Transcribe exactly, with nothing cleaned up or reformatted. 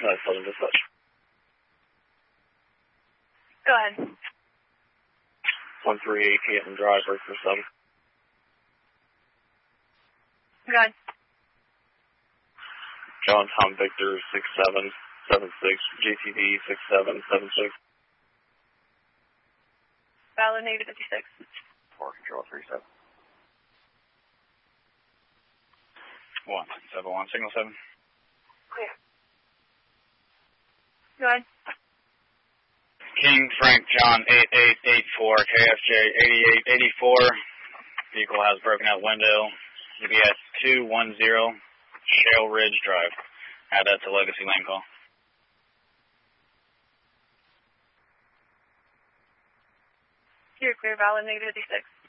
Uh, Southern Dispatch. Go ahead. one three eight Canton Drive, Breaker seven. Go ahead. John Tom Victor six seven seven six, J T V six seven seven six. Valid negative fifty-six. four Control three seven. one seven one, signal seven. Clear. Go ahead. King Frank John eight eight eight four, K F J eighty-eight eighty-four. Vehicle has broken out window. U B S two one zero, Shale Ridge Drive. Add that to Legacy Lane call. You're clear, valid negative fifty-six.